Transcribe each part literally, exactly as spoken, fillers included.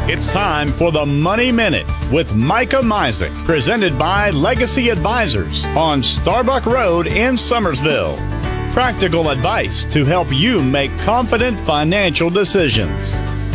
It's time for the Money Minute with Micah Misek, presented by Legacy Advisors on Starbuck Road in Summersville. Practical advice to help you make confident financial decisions.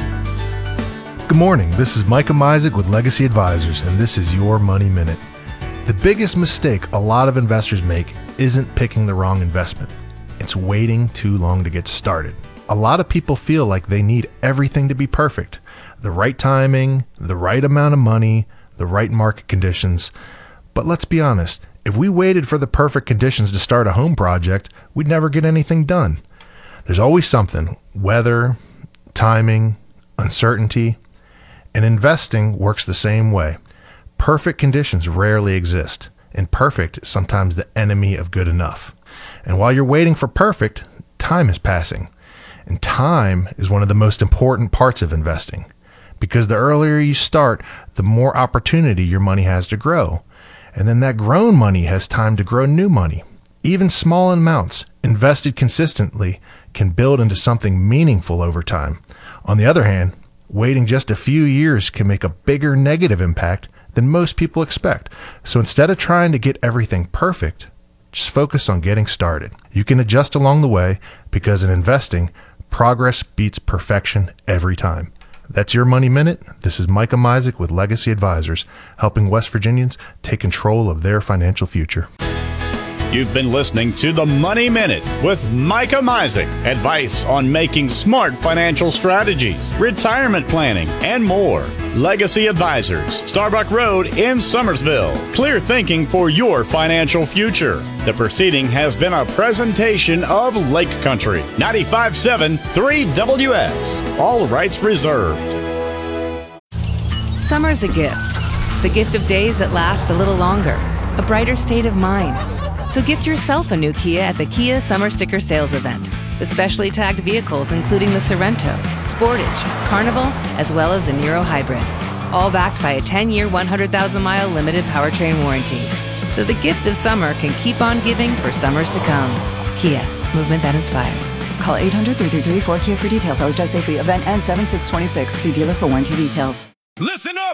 Good morning. This is Micah Misek with Legacy Advisors, and this is your Money Minute. The biggest mistake a lot of investors make isn't picking the wrong investment. It's waiting too long to get started. A lot of people feel like they need everything to be perfect. The right timing, the right amount of money, the right market conditions. But let's be honest, if we waited for the perfect conditions to start a home project, we'd never get anything done. There's always something, weather, timing, uncertainty, and investing works the same way. Perfect conditions rarely exist, and perfect is sometimes the enemy of good enough. And while you're waiting for perfect, time is passing. And time is one of the most important parts of investing, because the earlier you start, the more opportunity your money has to grow. And then that grown money has time to grow new money. Even small amounts invested consistently can build into something meaningful over time. On the other hand, waiting just a few years can make a bigger negative impact than most people expect. So instead of trying to get everything perfect, just focus on getting started. You can adjust along the way, because in investing, progress beats perfection every time. That's your Money Minute. This is Micah Misek with Legacy Advisors, helping West Virginians take control of their financial future. You've been listening to the Money Minute with Micah Misek. Advice on making smart financial strategies, retirement planning, and more. Legacy Advisors, Starbuck Road in Summersville. Clear thinking for your financial future. The proceeding has been a presentation of Lake Country, ninety-five point seven three W S. All rights reserved. Summer's a gift. The gift of days that last a little longer. A brighter state of mind. So gift yourself a new Kia at the Kia Summer Sticker Sales Event with specially tagged vehicles including the Sorento, Sportage, Carnival, as well as the Niro Hybrid. All backed by a ten-year, one hundred thousand mile limited powertrain warranty. So the gift of summer can keep on giving for summers to come. Kia, movement that inspires. Call eight hundred, three three three, four K I A for details. Always drive safely. Event ends seven six twenty-six. See dealer for warranty details. Listen up!